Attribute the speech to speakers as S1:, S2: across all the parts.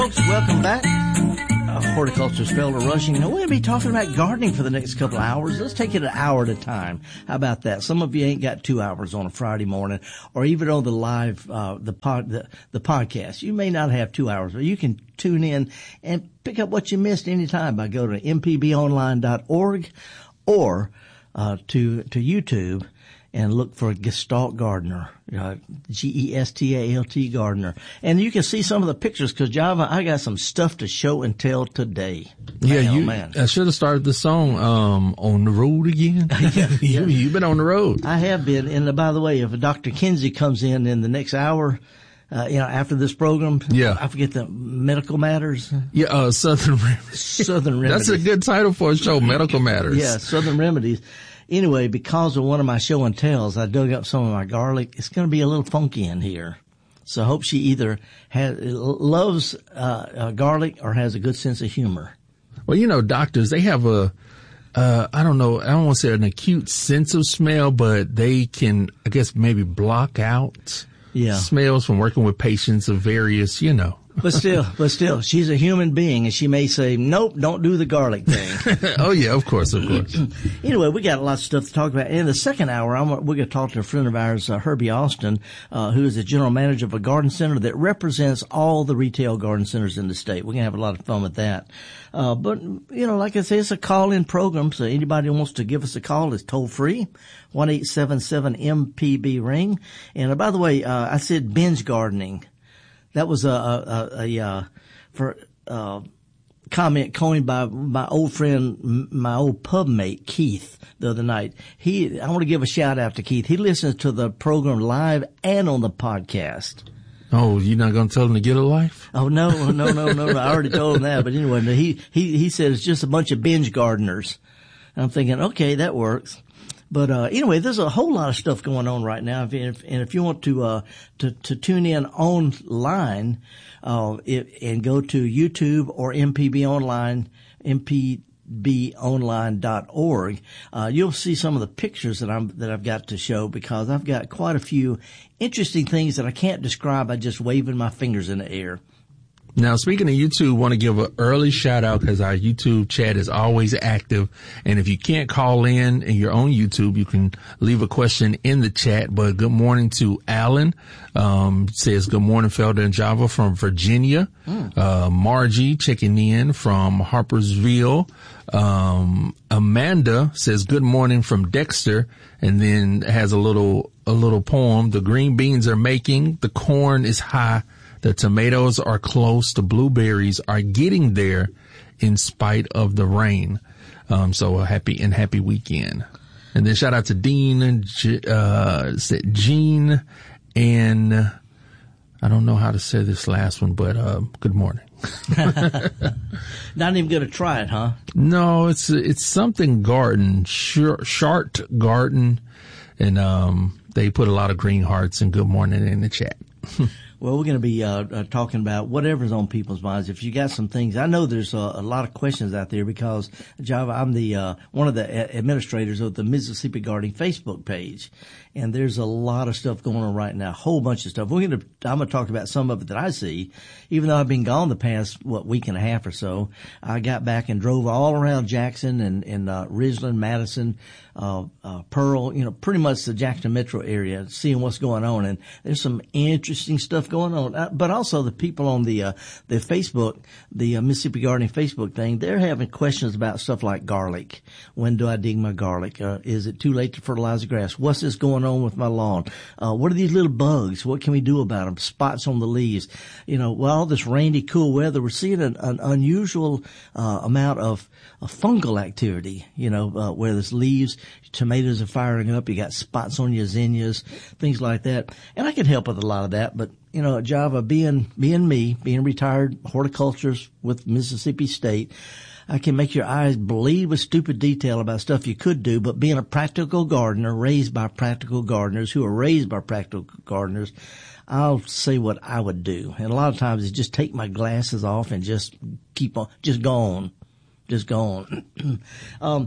S1: Folks, welcome back. Horticulture Spell to Rushing. Now, we're going to be talking about gardening for the next couple of hours. Let's take it an hour at a time. How about that? Some of you ain't got 2 hours on a Friday morning, or even on the live, the podcast. You may not have 2 hours, but you can tune in and pick up what you missed anytime by going to mpbonline.org or to YouTube and look for Gestalt Gardener, Gestalt Gardener. And you can see some of the pictures because, Java, I got some stuff to show and tell today. Man,
S2: I should have started the song, On the Road Again. You've been on the road.
S1: I have been. And by the way, if Dr. Kinsey comes in the next hour, after this program, I forget the Medical Matters.
S2: Southern Remedies.
S1: Southern Remedies.
S2: That's a good title for a show, Medical Matters.
S1: Yeah, Southern Remedies. Anyway, because of one of my show and tells, I dug up some of my garlic. It's going to be a little funky in here. So I hope she either loves garlic or has a good sense of humor.
S2: Well, doctors, they have I don't know, I don't want to say an acute sense of smell, but they can, I guess, maybe block out smells from working with patients of various,
S1: But still, she's a human being, and she may say, nope, don't do the garlic thing.
S2: Oh, yeah, of course.
S1: Anyway, we got a lot of stuff to talk about. In the second hour, we're going to talk to a friend of ours, Herbie Austin, who is the general manager of a garden center that represents all the retail garden centers in the state. We're going to have a lot of fun with that. But, like I say, it's a call-in program, so anybody who wants to give us a call is toll-free, 1-877-MPB-RING. And by the way, I said binge gardening. That was a comment coined by my old friend, my old pub mate, Keith, the other night. I want to give a shout out to Keith. He listens to the program live and on the podcast.
S2: Oh, you're not going to tell him to get a life?
S1: Oh, no. I already told him that. But anyway, he said it's just a bunch of binge gardeners. And I'm thinking, okay, that works. But anyway, there's a whole lot of stuff going on right now. And if you want to tune in online and go to YouTube or MPB Online, mpbonline.org, you'll see some of the pictures that I've got to show, because I've got quite a few interesting things that I can't describe by just waving my fingers in the air.
S2: Now, speaking of YouTube, want to give an early shout out because our YouTube chat is always active. And if you can't call in and you're on YouTube, you can leave a question in the chat. But good morning to Alan. Says good morning, Felder and Java from Virginia. Margie checking in from Harpersville. Amanda says good morning from Dexter, and then has a little poem. The green beans are making, the corn is high. The tomatoes are close. The blueberries are getting there in spite of the rain. So a happy weekend. And then shout out to Dean and Jean, and I don't know how to say this last one, but good morning.
S1: Not even going to try it, huh?
S2: No, it's something garden, Shart Garden, and they put a lot of green hearts and good morning in the chat.
S1: Well, we're going to be talking about whatever's on people's minds. If you got some things, I know there's a lot of questions out there because, Java, I'm the one of the administrators of the Mississippi Gardening Facebook page, and there's a lot of stuff going on right now, a whole bunch of stuff. I'm going to talk about some of it that I see. Even though I've been gone the past week and a half or so, I got back and drove all around Jackson and Ridgeland, Madison, Pearl, pretty much the Jackson metro area, seeing what's going on. And there's some interesting stuff going on. But also the people on the Facebook, the Mississippi Gardening Facebook thing, they're having questions about stuff like garlic. When do I dig my garlic? Is it too late to fertilize the grass? What's this going on with my lawn? What are these little bugs? What can we do about them? Spots on the leaves. All this rainy, cool weather, we're seeing an unusual amount of fungal activity, where there's leaves, tomatoes are firing up, you got spots on your zinnias, things like that. And I can help with a lot of that, but, Java, being retired horticulturist with Mississippi State, I can make your eyes bleed with stupid detail about stuff you could do, but being a practical gardener, raised by practical gardeners who are raised by practical gardeners, I'll say what I would do. And a lot of times it's just take my glasses off and just keep on, just go on.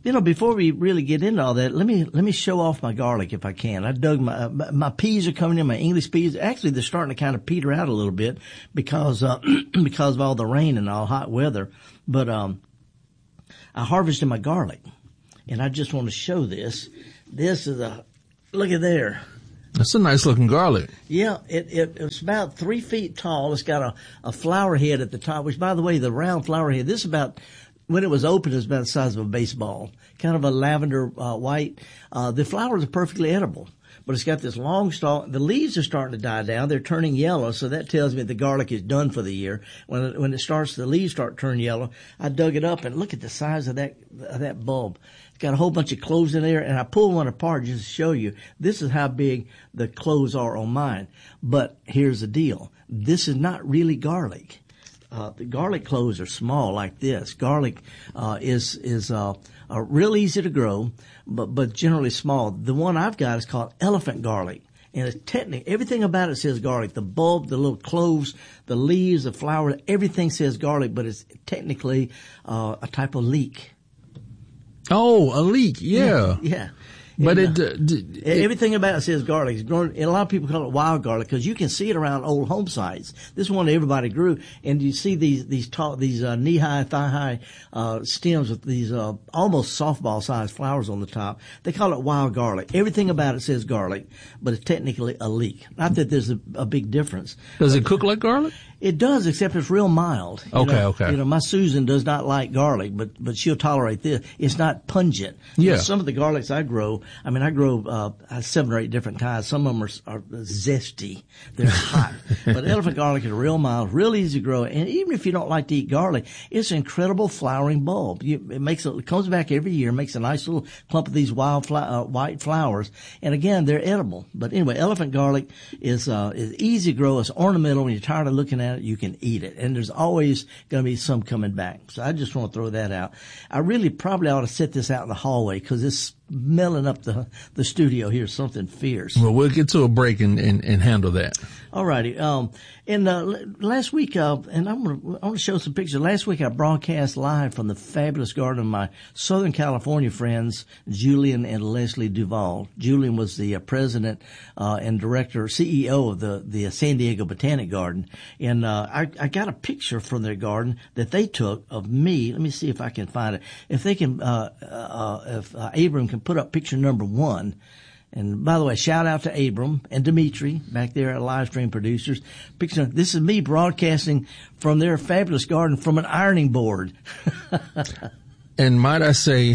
S1: Before we really get into all that, let me show off my garlic if I can. I dug my peas are coming in, my English peas. Actually, they're starting to kind of peter out a little bit because because of all the rain and all hot weather. But I harvested my garlic, and I just want to show this. This is look at there.
S2: That's a nice looking garlic.
S1: Yeah, it's about 3 feet tall. It's got a flower head at the top, which, by the way, the round flower head, this is about, when it was open, it was about the size of a baseball, kind of a lavender white. The flowers are perfectly edible, but it's got this long stalk. The leaves are starting to die down. They're turning yellow, so that tells me the garlic is done for the year. When it starts, the leaves start turning yellow. I dug it up, and look at the size of that bulb. It's got a whole bunch of cloves in there, and I pulled one apart just to show you. This is how big the cloves are on mine. But here's the deal. This is not really garlic. The garlic cloves are small like this. Garlic is real easy to grow, but generally small. The one I've got is called elephant garlic, and it's everything about it says garlic. The bulb, the little cloves, the leaves, the flower, everything says garlic, but it's technically a type of leek.
S2: Oh, a leek, yeah.
S1: Yeah.
S2: But
S1: everything about it says garlic. It's grown, and a lot of people call it wild garlic because you can see it around old home sites. This one everybody grew, and you see these knee-high, thigh-high stems with these almost softball-sized flowers on the top. They call it wild garlic. Everything about it says garlic, but it's technically a leek. Not that there's a big difference.
S2: Does it cook like garlic?
S1: It does, except it's real mild.
S2: Okay.
S1: My Susan does not like garlic, but she'll tolerate this. It's not pungent.
S2: Yeah.
S1: Some of the garlics I grow, I grow 7 or 8 different kinds. Some of them are zesty. They're hot. But elephant garlic is real mild, real easy to grow. And even if you don't like to eat garlic, it's an incredible flowering bulb. It comes back every year, makes a nice little clump of these wild white flowers. And again, they're edible. But anyway, elephant garlic is easy to grow. It's ornamental. When you're tired of looking at it, you can eat it. And there's always going to be some coming back. So I just want to throw that out. I really probably ought to set this out in the hallway because it's smelling up the studio here, something fierce.
S2: Well, we'll get to a break and handle that.
S1: All righty. Last week, and I want to show some pictures. Last week I broadcast live from the fabulous garden of my Southern California friends, Julian and Leslie Duvall. Julian was the president and director, CEO of the San Diego Botanic Garden. And I got a picture from their garden that they took of me. Let me see if I can find it. If they can, if Abram can put up picture number 1. And by the way, shout out to Abram and Dimitri back there at Live Stream Producers. This is me broadcasting from their fabulous garden from an ironing board.
S2: And might I say,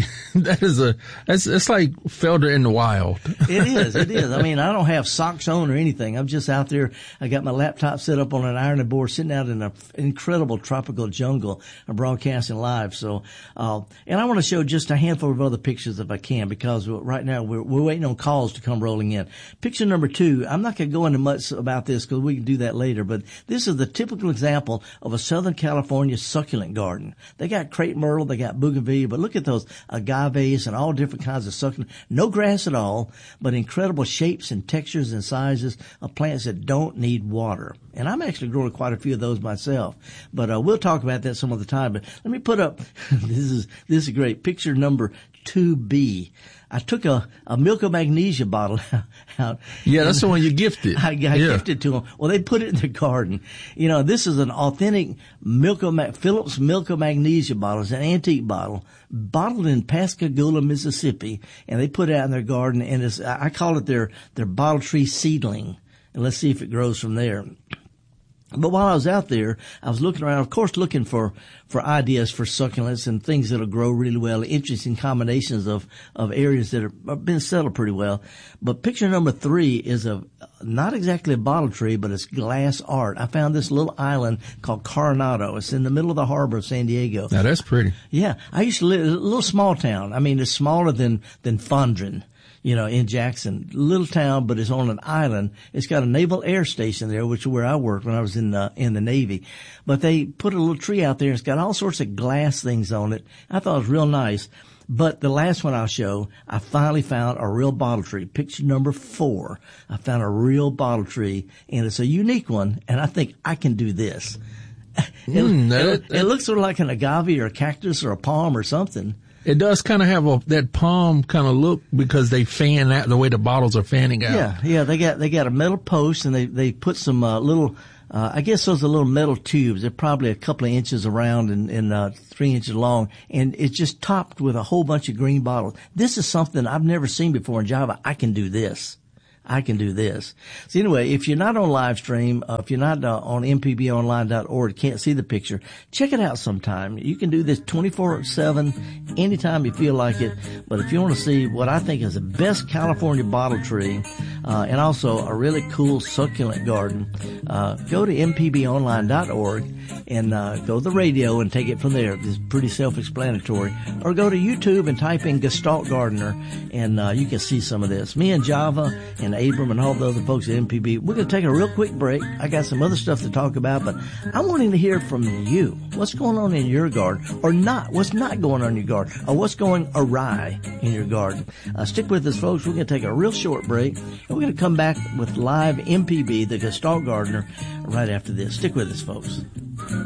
S2: it's like Felder in the wild.
S1: It is. I mean, I don't have socks on or anything. I'm just out there. I got my laptop set up on an ironing board, sitting out in an incredible tropical jungle, broadcasting live. So, and I want to show just a handful of other pictures if I can, because right now we're waiting on calls to come rolling in. Picture number 2. I'm not going to go into much about this because we can do that later, but this is the typical example of a Southern California succulent garden. They got crepe myrtle, they got bougainvillea, but look at those agaves and all different kinds of succulent. No grass at all, but incredible shapes and textures and sizes of plants that don't need water. And I'm actually growing quite a few of those myself. But we'll talk about that some other time. But let me put up this is great. Picture number 2B. I took a milk of magnesia bottle out.
S2: Yeah, that's the one you gifted.
S1: I gifted to them. Well, they put it in their garden. This is an authentic Phillips milk of magnesia bottle. It's an antique bottle, bottled in Pascagoula, Mississippi, and they put it out in their garden. And I call it their bottle tree seedling. And let's see if it grows from there. But while I was out there, I was looking around, of course, looking for ideas for succulents and things that'll grow really well, interesting combinations of areas that have been settled pretty well. But picture number 3 is not exactly a bottle tree, but it's glass art. I found this little island called Coronado. It's in the middle of the harbor of San Diego.
S2: Now that's pretty.
S1: Yeah. I used to live in a little small town. I mean, it's smaller than Fondren. In Jackson, little town, but it's on an island. It's got a naval air station there, which is where I worked when I was in the Navy. But they put a little tree out there. It's got all sorts of glass things on it. I thought it was real nice. But the last one I'll show, I finally found a real bottle tree. Picture number 4. I found a real bottle tree, and it's a unique one, and I think I can do this. It looks sort of like an agave or a cactus or a palm or something.
S2: It does kind of have that palm kind of look because they fan out the way the bottles are fanning out.
S1: Yeah. They got a metal post and they put some little. I guess those are little metal tubes. They're probably a couple of inches around and 3 inches long, and it's just topped with a whole bunch of green bottles. This is something I've never seen before in Java. I can do this. So anyway, if you're not on live stream, if you're not on mpbonline.org, can't see the picture, check it out sometime. You can do this 24/7, anytime you feel like it. But if you want to see what I think is the best California bottle tree, and also a really cool succulent garden, go to mpbonline.org and go to the radio and take it from there. It's pretty self-explanatory. Or go to YouTube and type in Gestalt Gardener, and you can see some of this. Me and Java and Abram and all the other folks at MPB, we're going to take a real quick break. I got some other stuff to talk about, but I'm wanting to hear from you. What's going on in your garden, or not? What's not going on in your garden, or what's going awry in your garden? Stick with us, folks. We're going to take a real short break, and we're going to come back with live MPB, the Gestalt Gardener, right after this. Stick with us, folks.